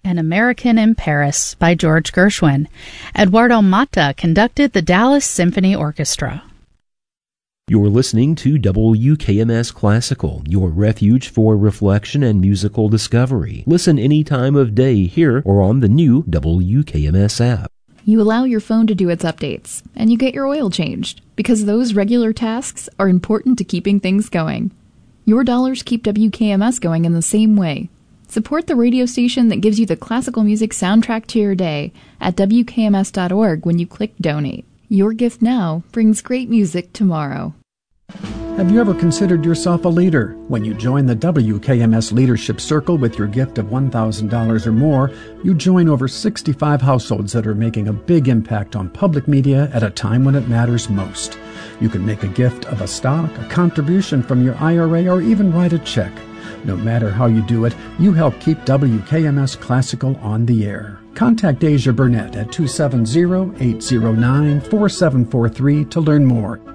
An American in Paris by George Gershwin. Eduardo Mata conducted the Dallas Symphony Orchestra. You're listening to WKMS Classical, your refuge for reflection and musical discovery. Listen any time of day here or on the new WKMS app. You allow your phone to do its updates, and you get your oil changed, because those regular tasks are important to keeping things going. Your dollars keep WKMS going in the same way. Support the radio station that gives you the classical music soundtrack to your day at WKMS.org when you click Donate. Your gift now brings great music tomorrow. Have you ever considered yourself a leader? When you join the WKMS Leadership Circle with your gift of $1,000 or more, you join over 65 households that are making a big impact on public media at a time when it matters most. You can make a gift of a stock, a contribution from your IRA, or even write a check. No matter how you do it, you help keep WKMS Classical on the air. Contact Deja Burnett at 270-809-4743 to learn more.